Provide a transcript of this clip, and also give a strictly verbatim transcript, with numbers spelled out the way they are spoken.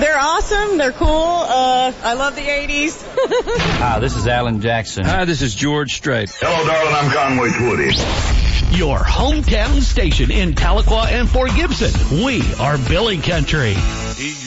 They're awesome. They're cool. Uh, I love the eighties. Hi, this is Alan Jackson. Hi, this is George Strait. Hello, darling. I'm Conway Twitty. Your hometown station in Tahlequah and Fort Gibson. We are Billy Country.